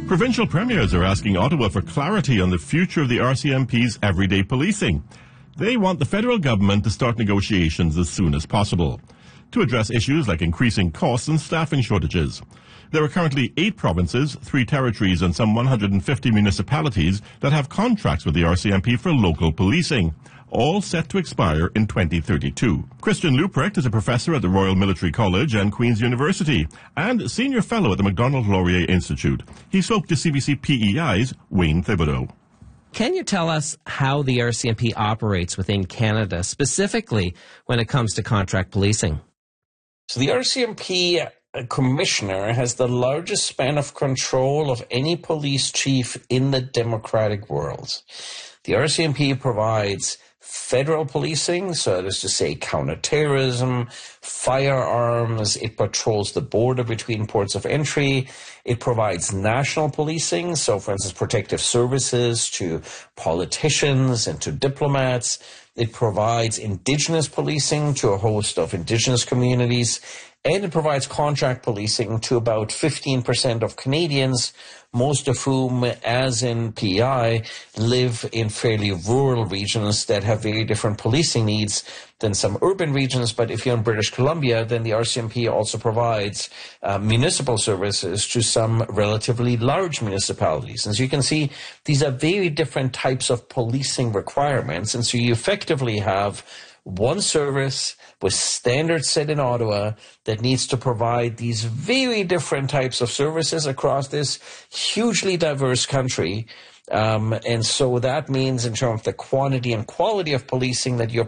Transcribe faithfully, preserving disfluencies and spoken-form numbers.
Provincial premiers are asking Ottawa for clarity on the future of the R C M P's everyday policing. They want the federal government to start negotiations as soon as possible to address issues like increasing costs and staffing shortages. There are currently eight provinces, three territories and some one hundred fifty municipalities that have contracts with the R C M P for local policing, all set to expire in twenty thirty-two. Christian Leuprecht is a professor at the Royal Military College and Queen's University and senior fellow at the Macdonald-Laurier Institute. He spoke to C B C P E I's Wayne Thibodeau. Can you tell us how the R C M P operates within Canada, specifically when it comes to contract policing? So the R C M P commissioner has the largest span of control of any police chief in the democratic world. The R C M P provides federal policing, so that is to say counterterrorism, firearms. It patrols the border between ports of entry. It provides national policing, so for instance protective services to politicians and to diplomats. It provides indigenous policing to a host of indigenous communities. And it provides contract policing to about fifteen percent of Canadians, most of whom, as in P I, live in fairly rural regions that have very different policing needs than some urban regions. But if you're in British Columbia, then the R C M P also provides uh, municipal services to some relatively large municipalities. And so you can see these are very different types of policing requirements. And so you effectively have one service with standards set in Ottawa that needs to provide these very different types of services across this hugely diverse country. Um, and so that means in terms of the quantity and quality of policing that you're